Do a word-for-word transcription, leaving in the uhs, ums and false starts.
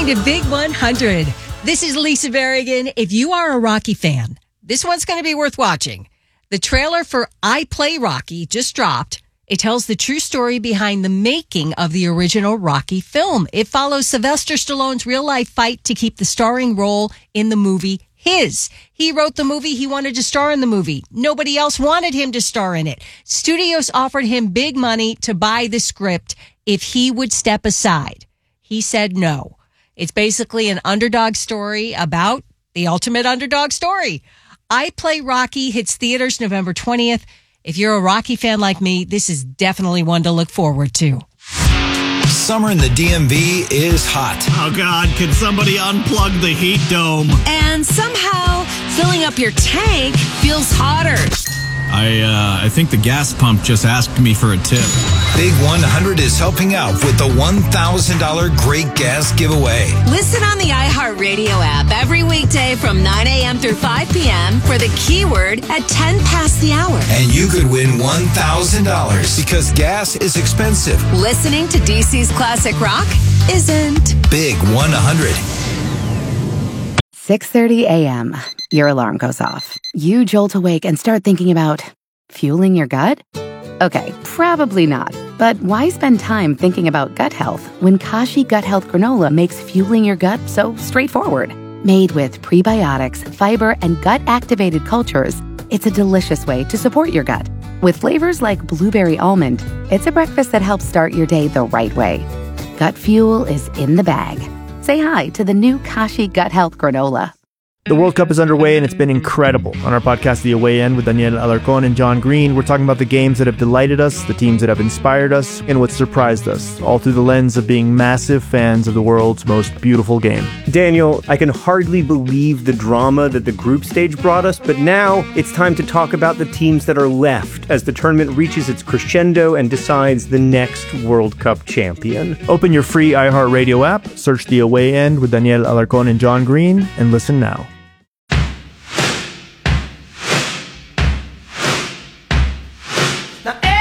listening to Big one hundred. This is Lisa Berrigan. If you are a Rocky fan, this one's going to be worth watching. The trailer for I Play Rocky just dropped. It tells the true story behind the making of the original Rocky film. It follows Sylvester Stallone's real-life fight to keep the starring role in the movie his. He wrote the movie. He wanted to star in the movie. Nobody else wanted him to star in it. Studios offered him big money to buy the script if he would step aside. He said no. It's basically an underdog story about the ultimate underdog story. I Play Rocky hits theaters November twentieth. If you're a Rocky fan like me, this is definitely one to look forward to. Summer in the D M V is hot. Oh, God, can somebody unplug the heat dome? And somehow, filling up your tank feels hotter. I, uh, I think the gas pump just asked me for a tip. Big one hundred is helping out with the one thousand dollars Great Gas Giveaway. Listen on the iHeartRadio app every weekday from nine a.m. through five p.m. for the keyword at ten past the hour. And you could win one thousand dollars because gas is expensive. Listening to D C's Classic Rock isn't. Big one hundred. six thirty a.m. Your alarm goes off. You jolt awake and start thinking about fueling your gut? Okay, probably not. But why spend time thinking about gut health when Kashi Gut Health Granola makes fueling your gut so straightforward? Made with prebiotics, fiber, and gut-activated cultures, it's a delicious way to support your gut. With flavors like blueberry almond, it's a breakfast that helps start your day the right way. Gut fuel is in the bag. Say hi to the new Kashi Gut Health Granola. The World Cup is underway and it's been incredible. On our podcast, The Away End, with Daniel Alarcon and John Green, we're talking about the games that have delighted us, the teams that have inspired us, and what surprised us, all through the lens of being massive fans of the world's most beautiful game. Daniel, I can hardly believe the drama that the group stage brought us, but now it's time to talk about the teams that are left as the tournament reaches its crescendo and decides the next World Cup champion. Open your free iHeartRadio app, search The Away End with Daniel Alarcon and John Green, and listen now. Now